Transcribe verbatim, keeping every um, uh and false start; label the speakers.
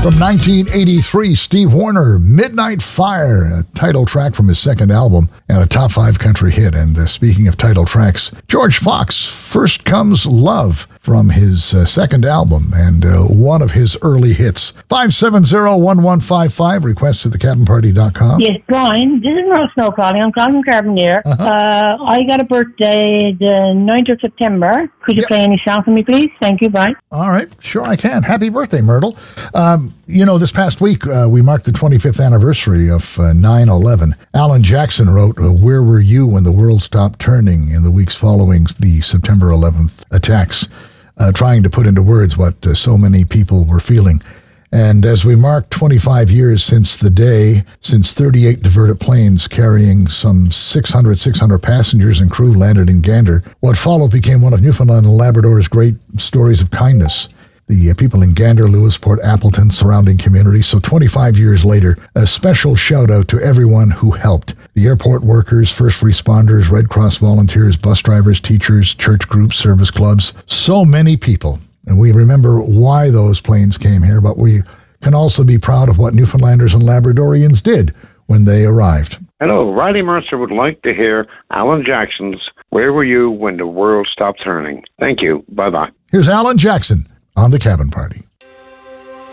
Speaker 1: From nineteen eighty-three, Steve Wariner, Midnight Fire, a title track from his second album and a top five country hit. And uh, speaking of title tracks, George Fox, First Comes Love, from his uh, second album and uh, one of his early hits. five seven zero, one one five five, requests at the cabin party dot com.
Speaker 2: Yes, Brian, this is Rose Snow calling. I'm calling from Carbonear.
Speaker 1: Uh-huh.
Speaker 2: Uh, I got a birthday the ninth of September. Could you
Speaker 1: Yep.
Speaker 2: play any song for me, please? Thank you, bye.
Speaker 1: All right, sure I can. Happy birthday, Myrtle. Um, you know, this past week, uh, we marked the twenty-fifth anniversary of uh, nine eleven. Alan Jackson wrote, uh, Where Were You When the World Stopped Turning, in the weeks following the September eleventh attacks, uh, trying to put into words what uh, so many people were feeling. And as we mark twenty-five years since the day, since thirty-eight diverted planes carrying some six hundred, six hundred passengers and crew landed in Gander, what followed became one of Newfoundland and Labrador's great stories of kindness. The uh, people in Gander, Lewisport, Appleton, surrounding communities. So twenty-five years later, a special shout out to everyone who helped. The airport workers, first responders, Red Cross volunteers, bus drivers, teachers, church groups, service clubs. So many people. And we remember why those planes came here, but we can also be proud of what Newfoundlanders and Labradorians did when they arrived.
Speaker 3: Hello, Riley Mercer would like to hear Alan Jackson's Where Were You When the World Stopped Turning? Thank you. Bye-bye.
Speaker 1: Here's Alan Jackson on The Cabin Party.